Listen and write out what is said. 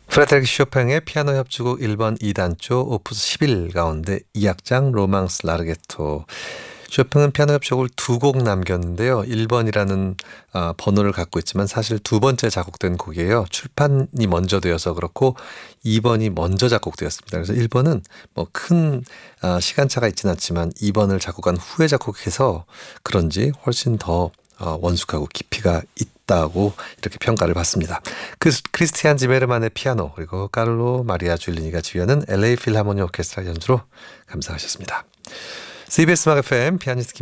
프레드리크 쇼팽의 피아노 협주곡 1번 2단조 오프스 11 가운데 2악장 로망스 라르게토. 쇼팽은 피아노 협주곡을 2곡 남겼는데요. 1번이라는 번호를 갖고 있지만 사실 두 번째 작곡된 곡이에요. 출판이 먼저 되어서 그렇고 2번이 먼저 작곡되었습니다. 그래서 1번은 뭐 큰 시간차가 있지는 않지만 2번을 작곡한 후에 작곡해서 그런지 훨씬 더 원숙하고 깊이가 있다고 이렇게 평가를 받습니다. 크리스티안 지메르만의 피아노 그리고 카를로 마리아 줄리니가 지휘하는 LA 필하모니 오케스트라 연주로 감상하셨습니다. CBS 음악 FM 피아니스트